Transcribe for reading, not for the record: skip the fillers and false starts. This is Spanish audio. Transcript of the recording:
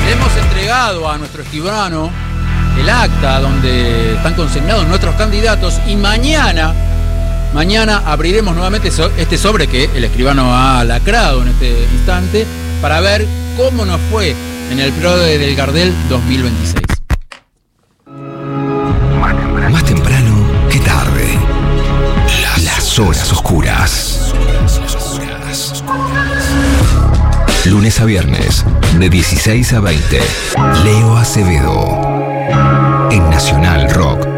Le hemos entregado a nuestro escribano el acta donde están consignados nuestros candidatos y mañana abriremos nuevamente este sobre que el escribano ha lacrado en este instante para ver cómo nos fue en el PRODE del Gardel 2026. Más temprano que tarde. Las horas oscuras. Lunes a viernes, de 16 a 20. Leo Acevedo. En Nacional Rock.